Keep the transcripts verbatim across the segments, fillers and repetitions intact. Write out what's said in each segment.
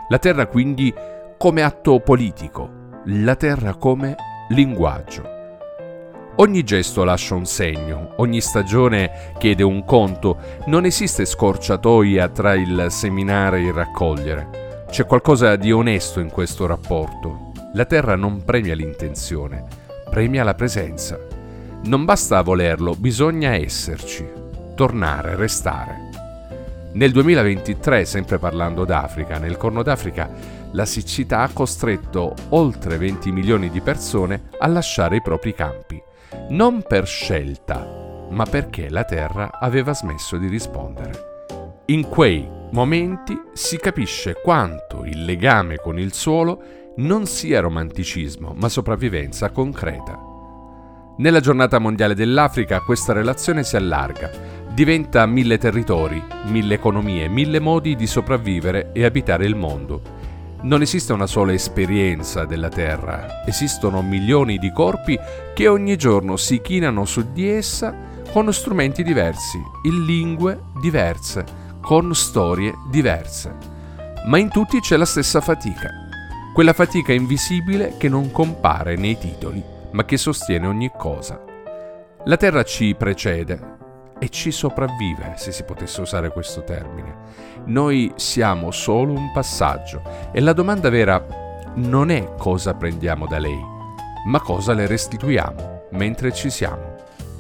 La terra quindi come atto politico, la terra come linguaggio. Ogni gesto lascia un segno, ogni stagione chiede un conto, non esiste scorciatoia tra il seminare e il raccogliere. C'è qualcosa di onesto in questo rapporto. La terra non premia l'intenzione, premia la presenza. Non basta volerlo, bisogna esserci, tornare, restare. Nel duemilaventitré, sempre parlando d'Africa, nel Corno d'Africa, la siccità ha costretto oltre venti milioni di persone a lasciare i propri campi. Non per scelta, ma perché la terra aveva smesso di rispondere. In quei momenti si capisce quanto il legame con il suolo non sia romanticismo, ma sopravvivenza concreta. Nella giornata mondiale dell'Africa questa relazione si allarga, diventa mille territori, mille economie, mille modi di sopravvivere e abitare il mondo. Non esiste una sola esperienza della Terra, esistono milioni di corpi che ogni giorno si chinano su di essa con strumenti diversi, in lingue diverse, con storie diverse. Ma in tutti c'è la stessa fatica, quella fatica invisibile che non compare nei titoli, ma che sostiene ogni cosa. La Terra ci precede e ci sopravvive, se si potesse usare questo termine. Noi siamo solo un passaggio e la domanda vera non è cosa prendiamo da lei, ma cosa le restituiamo mentre ci siamo.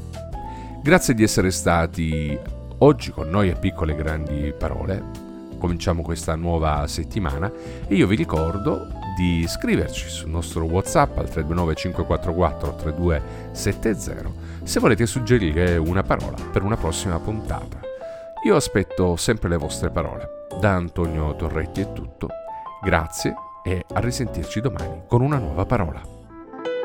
Grazie di essere stati oggi con noi a Piccole Grandi Parole. Cominciamo questa nuova settimana e io vi ricordo di scriverci sul nostro WhatsApp al tre due nove cinque quattro quattro tre due sette zero se volete suggerire una parola per una prossima puntata. Io aspetto sempre le vostre parole. Da Antonio Torretti è tutto. Grazie e a risentirci domani con una nuova parola.